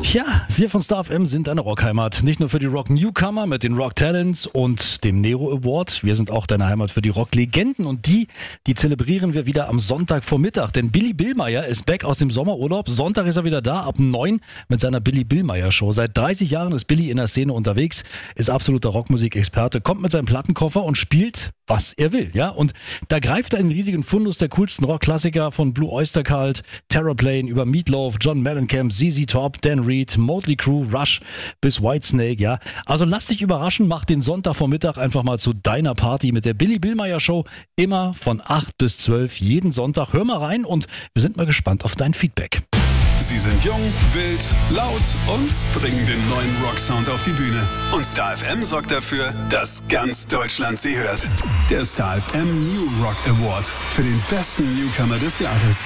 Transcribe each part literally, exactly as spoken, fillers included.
Ja, wir von Star F M sind deine Rockheimat. Nicht nur für die Rock-Newcomer mit den Rock Talents und dem Nero Award. Wir sind auch deine Heimat für die Rock-Legenden. Und die, die zelebrieren wir wieder am Sonntagvormittag. Denn Billy Billmeyer ist back aus dem Sommerurlaub. Sonntag ist er wieder da, ab neun mit seiner Billy Billmeyer Show. Seit dreißig Jahren ist Billy in der Szene unterwegs, ist absoluter Rockmusikexperte, kommt mit seinem Plattenkoffer und spielt, was er will. Ja, und da greift er einen riesigen Fundus der coolsten Rockklassiker von Blue Oyster Cult, Terraplane über Meatloaf, John Mellencamp, Z Z Top, Dan Reed, Motley Crue, Rush bis Whitesnake, ja. Also lass dich überraschen, mach den Sonntagvormittag einfach mal zu deiner Party mit der Billy Billmeyer Show. Immer von acht bis zwölf, jeden Sonntag. Hör mal rein und wir sind mal gespannt auf dein Feedback. Sie sind jung, wild, laut und bringen den neuen Rocksound auf die Bühne. Und Star F M sorgt dafür, dass ganz Deutschland sie hört. Der Star F M New Rock Award für den besten Newcomer des Jahres.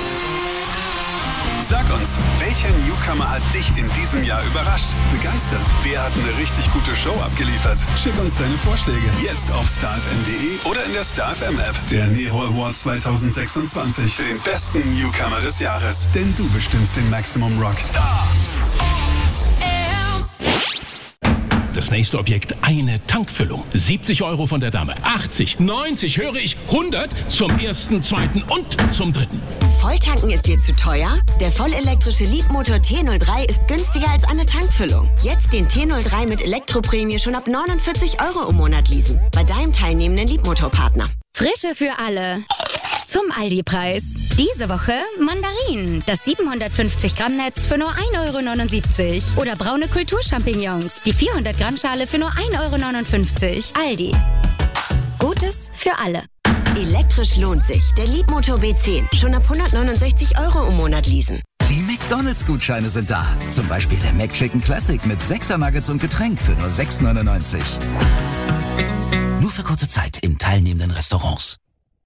Sag uns, welcher Newcomer hat dich in diesem Jahr überrascht, begeistert? Wer hat eine richtig gute Show abgeliefert? Schick uns deine Vorschläge jetzt auf star f m punkt d e oder in der Star F M App. Der Nero Award zwanzig sechsundzwanzig für den besten Newcomer des Jahres. Denn du bestimmst den Maximum Rock. Star. Das nächste Objekt, eine Tankfüllung. siebzig Euro von der Dame. achtzig, neunzig, höre ich, hundert zum ersten, zweiten und zum dritten. Volltanken ist dir zu teuer? Der vollelektrische Leapmotor T null drei ist günstiger als eine Tankfüllung. Jetzt den T null drei mit Elektroprämie schon ab neunundvierzig Euro im Monat leasen. Bei deinem teilnehmenden Leapmotor-Partner. Frische für alle. Zum Aldi-Preis. Diese Woche Mandarinen. Das siebenhundertfünfzig Gramm Netz für nur ein Euro neunundsiebzig. Oder braune Kulturchampignons. Die vierhundert Gramm Schale für nur ein Euro neunundfünfzig. Aldi. Gutes für alle. Elektrisch lohnt sich. Der Leapmotor B zehn. Schon ab hundertneunundsechzig Euro im Monat leasen. Die McDonalds-Gutscheine sind da. Zum Beispiel der McChicken Classic mit sechser Nuggets und Getränk für nur sechs neunundneunzig. Nur für kurze Zeit in teilnehmenden Restaurants.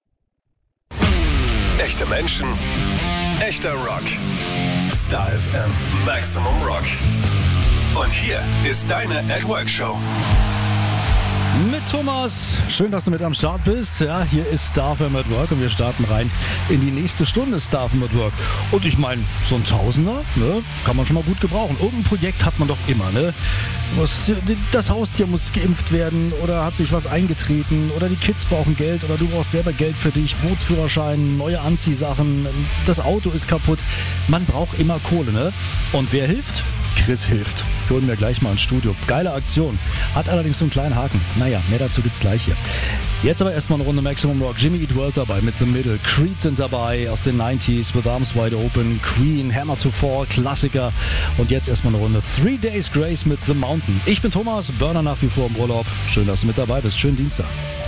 Echte Menschen, echter Rock. Star F M Maximum Rock. Und hier ist deine At Work Show. Mit Thomas. Schön, dass du mit am Start bist. Ja, hier ist Star F M at Work und wir starten rein in die nächste Stunde Star F M at Work. Und ich meine, so ein Tausender, ne, kann man schon mal gut gebrauchen. Irgendein Projekt hat man doch immer, ne? Muss, das Haustier muss geimpft werden oder hat sich was eingetreten oder die Kids brauchen Geld oder du brauchst selber Geld für dich, Bootsführerschein, neue Anziehsachen, das Auto ist kaputt. Man braucht immer Kohle, ne? Und wer hilft? Chris hilft. Holen wir gleich mal ins Studio. Geile Aktion. Hat allerdings so einen kleinen Haken. Naja, mehr dazu gibt's gleich hier. Jetzt aber erstmal eine Runde Maximum Rock. Jimmy Eat World dabei mit The Middle. Creed sind dabei aus den neunziger With Arms Wide Open. Queen, Hammer to Fall, Klassiker. Und jetzt erstmal eine Runde Three Days Grace mit The Mountain. Ich bin Thomas, Burner nach wie vor im Urlaub. Schön, dass du mit dabei bist. Schönen Dienstag.